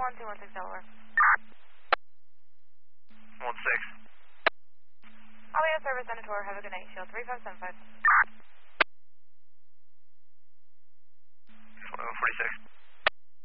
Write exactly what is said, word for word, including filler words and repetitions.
one two one six Delaware. one six. Alio service Senator, have a good night. Shield three five seven five. one forty-six.